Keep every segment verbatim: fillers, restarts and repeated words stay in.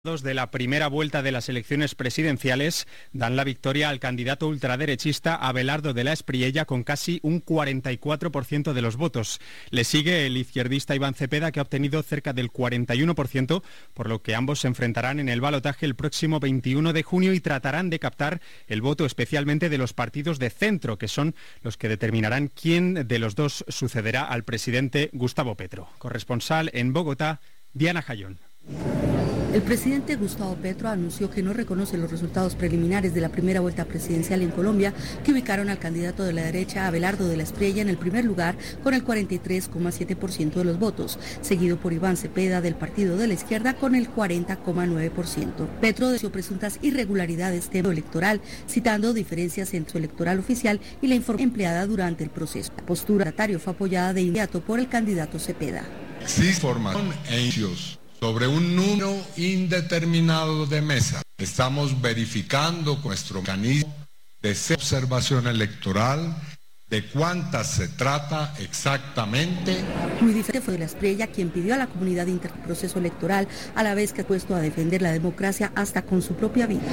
De la primera vuelta de las elecciones presidenciales dan la victoria al candidato ultraderechista Abelardo de la Espriella con casi un cuarenta y cuatro por ciento de los votos. Le sigue el izquierdista Iván Cepeda, que ha obtenido cerca del cuarenta y uno por ciento, por lo que ambos se enfrentarán en el balotaje el próximo veintiuno de junio y tratarán de captar el voto especialmente de los partidos de centro, que son los que determinarán quién de los dos sucederá al presidente Gustavo Petro. Corresponsal en Bogotá, Diana Jayón. El presidente Gustavo Petro anunció que no reconoce los resultados preliminares de la primera vuelta presidencial en Colombia, que ubicaron al candidato de la derecha Abelardo de la Espriella en el primer lugar con el cuarenta y tres coma siete por ciento de los votos, seguido por Iván Cepeda del Partido de la Izquierda con el cuarenta coma nueve por ciento. Petro denunció presuntas irregularidades en el electoral, citando diferencias entre su electoral oficial y la información empleada durante el proceso. La postura del mandatario fue apoyada de inmediato por el candidato Cepeda. Existe información e indicios sobre un número indeterminado de mesas. Estamos verificando nuestro mecanismo de observación electoral, de cuántas se trata exactamente. Muy diferente fue de la Espriella quien pidió a la comunidad interproceso electoral, a la vez que ha puesto a defender la democracia hasta con su propia vida.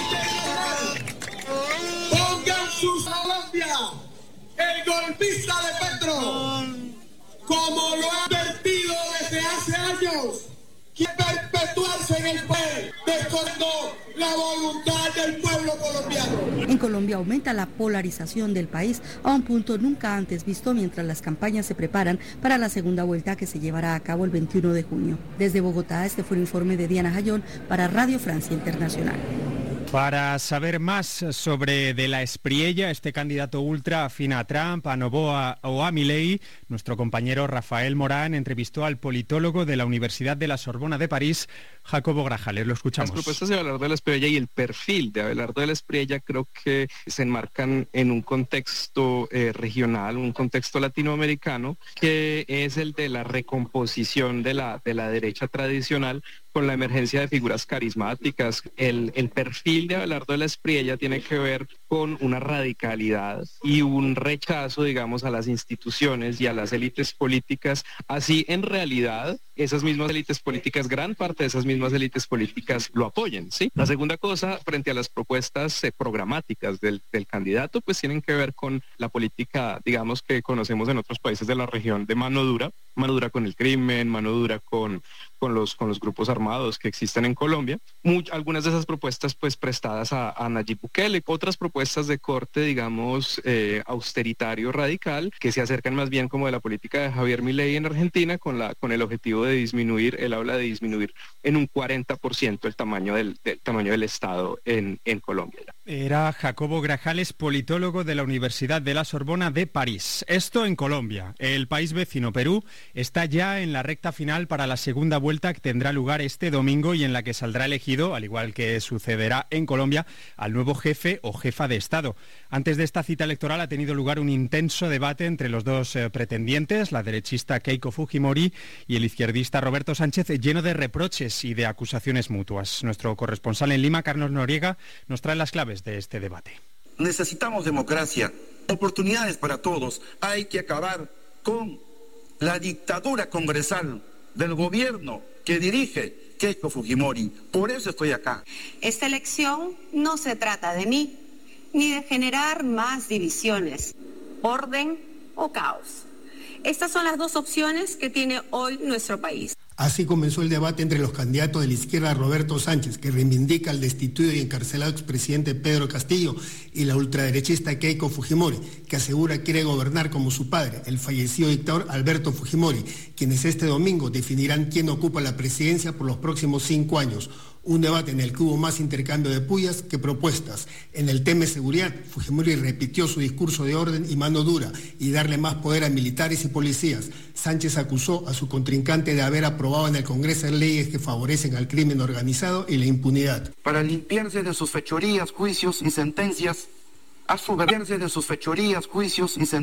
Pongan sus Colombia, el golpista de Petro, como lo ha advertido desde hace años. Quiere perpetuarse en el poder, descuando la voluntad del pueblo colombiano. En Colombia aumenta la polarización del país a un punto nunca antes visto mientras las campañas se preparan para la segunda vuelta que se llevará a cabo el veintiuno de junio. Desde Bogotá, este fue el informe de Diana Jayón para Radio Francia Internacional. Para saber más sobre de la Espriella, este candidato ultra afín a Trump, a Noboa o a Milei, nuestro compañero Rafael Morán entrevistó al politólogo de la Universidad de la Sorbona de París, Jacobo Grajales. Lo escuchamos. Las propuestas de Abelardo de la Espriella y el perfil de Abelardo de la Espriella creo que se enmarcan en un contexto eh, regional, un contexto latinoamericano, que es el de la recomposición de la, de la derecha tradicional con la emergencia de figuras carismáticas. El, el perfil de Abelardo de la Espriella tiene que ver con una radicalidad y un rechazo, digamos, a las instituciones y a las élites políticas. Así, en realidad, esas mismas élites políticas, gran parte de esas mismas élites políticas lo apoyen, ¿sí? La segunda cosa, frente a las propuestas eh, programáticas del, del candidato, pues tienen que ver con la política, digamos, que conocemos en otros países de la región de mano dura, mano dura con el crimen, mano dura con, con, los, con los grupos armados que existen en Colombia. Much, algunas de esas propuestas pues prestadas a, a Nayib Bukele, otras propuestas de corte, digamos, eh, austeritario radical, que se acercan más bien como de la política de Javier Milei en Argentina, con, la, con el objetivo de disminuir, él habla de disminuir en un cuarenta por ciento el tamaño del, del, tamaño del Estado en, en Colombia. Era Jacobo Grajales, politólogo de la Universidad de la Sorbona de París. Esto en Colombia. El país vecino, Perú, está ya en la recta final para la segunda vuelta que tendrá lugar este domingo y en la que saldrá elegido, al igual que sucederá en Colombia, al nuevo jefe o jefa de Estado. Antes de esta cita electoral ha tenido lugar un intenso debate entre los dos eh, pretendientes, la derechista Keiko Fujimori y el izquierdista Roberto Sánchez, lleno de reproches y de acusaciones mutuas. Nuestro corresponsal en Lima, Carlos Noriega, nos trae las claves de este debate. Necesitamos democracia, oportunidades para todos. Hay que acabar con la dictadura congresal del gobierno que dirige Keiko Fujimori. Por eso estoy acá. Esta elección no se trata de mí, ni de generar más divisiones, orden o caos. Estas son las dos opciones que tiene hoy nuestro país. Así comenzó el debate entre los candidatos de la izquierda Roberto Sánchez, que reivindica al destituido y encarcelado expresidente Pedro Castillo, y la ultraderechista Keiko Fujimori, que asegura quiere gobernar como su padre, el fallecido dictador Alberto Fujimori, quienes este domingo definirán quién ocupa la presidencia por los próximos cinco años. Un debate en el que hubo más intercambio de pullas que propuestas. En el tema de seguridad, Fujimori repitió su discurso de orden y mano dura y darle más poder a militares y policías. Sánchez acusó a su contrincante de haber aprobado en el Congreso leyes que favorecen al crimen organizado y la impunidad. Para limpiarse de sus fechorías, juicios y sentencias, a su de sus fechorías, juicios y sentencias.